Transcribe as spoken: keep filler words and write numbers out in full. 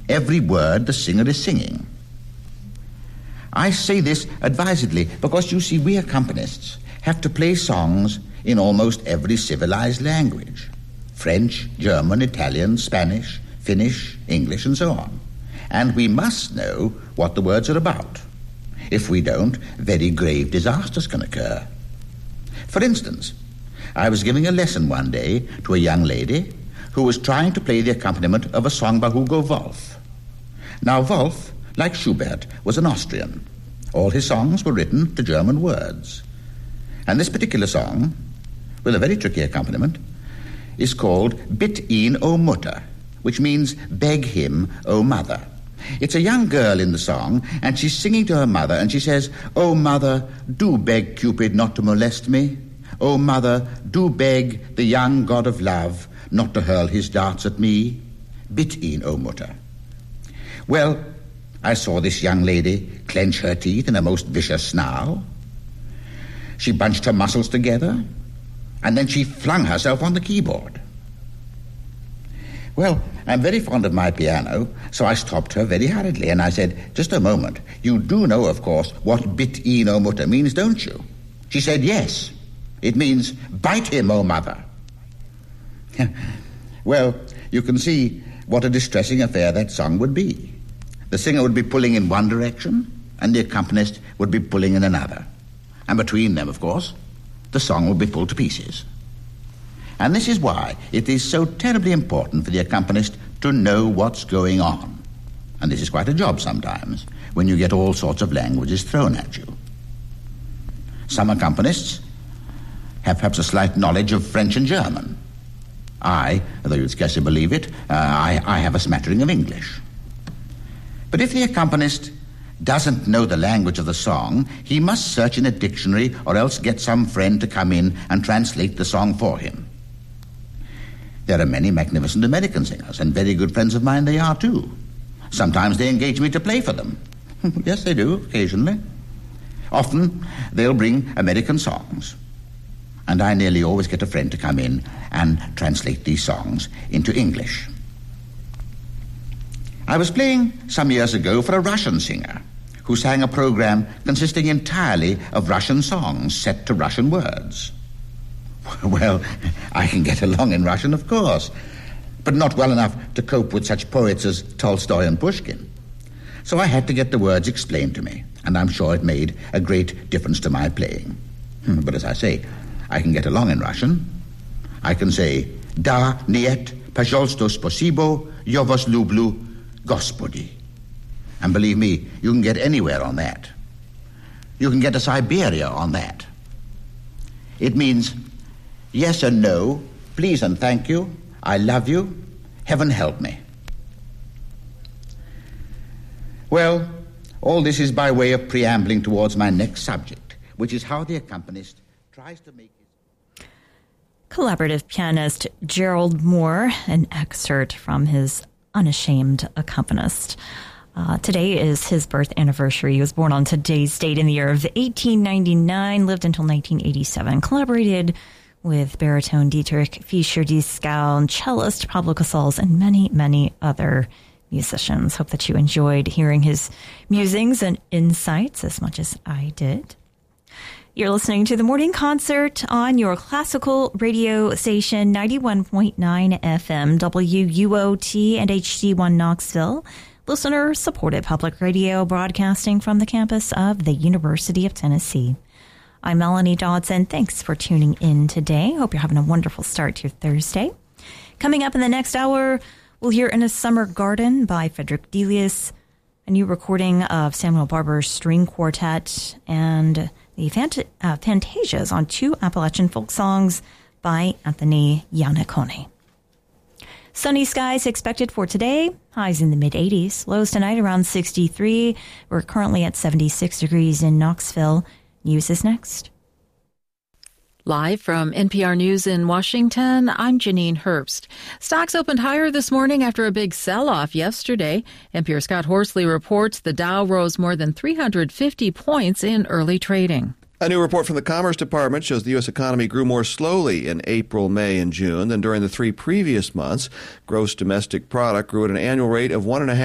every word the singer is singing. I say this advisedly because, you see, we accompanists have to play songs in almost every civilized language. French, German, Italian, Spanish, Finnish, English, and so on. And we must know what the words are about. If we don't, very grave disasters can occur. For instance, I was giving a lesson one day to a young lady who was trying to play the accompaniment of a song by Hugo Wolf. Now, Wolf, like Schubert, was an Austrian. All his songs were written to German words. And this particular song, with a very tricky accompaniment, is called Bitt ihn, O Mutter, which means beg him, O mother. It's a young girl in the song, and she's singing to her mother, and she says, "O mother, do beg Cupid not to molest me. O mother, do beg the young god of love not to hurl his darts at me. Bitt ihn, O Mutter." Well, I saw this young lady clench her teeth in a most vicious snarl. She bunched her muscles together, and then she flung herself on the keyboard. Well, I'm very fond of my piano, so I stopped her very hurriedly, and I said, "Just a moment. You do know, of course, what Bitt ihn, O Mutter means, don't you?" She said, "Yes. It means, bite him, O mother." Well, you can see what a distressing affair that song would be. The singer would be pulling in one direction, and the accompanist would be pulling in another. And between them, of course, the song would be pulled to pieces. And this is why it is so terribly important for the accompanist to know what's going on. And this is quite a job sometimes, when you get all sorts of languages thrown at you. Some accompanists have perhaps a slight knowledge of French and German. I, though you'd scarcely believe it, uh, I, I have a smattering of English. But if the accompanist doesn't know the language of the song, he must search in a dictionary or else get some friend to come in and translate the song for him. There are many magnificent American singers, and very good friends of mine they are too. Sometimes they engage me to play for them. Yes, they do, occasionally. Often they'll bring American songs, and I nearly always get a friend to come in and translate these songs into English. I was playing some years ago for a Russian singer who sang a program consisting entirely of Russian songs set to Russian words. Well, I can get along in Russian, of course, but not well enough to cope with such poets as Tolstoy and Pushkin. So I had to get the words explained to me, and I'm sure it made a great difference to my playing. But as I say, I can get along in Russian. I can say, "Da, niet, pожалуйста, спасибо, я вас люблю, Господи." And believe me, you can get anywhere on that. You can get to Siberia on that. It means yes and no, please and thank you, I love you, heaven help me. Well, all this is by way of preambling towards my next subject, which is how the accompanist tries to make his... Collaborative pianist Gerald Moore, an excerpt from his Unashamed Accompanist. Uh, today is his birth anniversary. He was born on today's date in the year of eighteen ninety-nine, lived until nineteen eighty-seven, collaborated with baritone Dietrich Fischer-Dieskau and cellist Pablo Casals and many, many other musicians. Hope that you enjoyed hearing his musings and insights as much as I did. You're listening to the Morning Concert on your classical radio station, ninety-one point nine F M, W U O T and H D one Knoxville. Listener-supported public radio broadcasting from the campus of the University of Tennessee. I'm Melanie Dodson. Thanks for tuning in today. Hope you're having a wonderful start to your Thursday. Coming up in the next hour, we'll hear In a Summer Garden by Frederick Delius, a new recording of Samuel Barber's string quartet, and the Fant- uh, Fantasias on two Appalachian folk songs by Anthony Iannaccone. Sunny skies expected for today. Highs in the mid-eighties. Lows tonight around sixty-three. We're currently at seventy-six degrees in Knoxville. News is next. Live from N P R News in Washington, I'm Janine Herbst. Stocks opened higher this morning after a big sell-off yesterday. N P R's Scott Horsley reports the Dow rose more than three hundred fifty points in early trading. A new report from the Commerce Department shows the U S economy grew more slowly in April, May, and June than during the three previous months. Gross domestic product grew at an annual rate of one and a half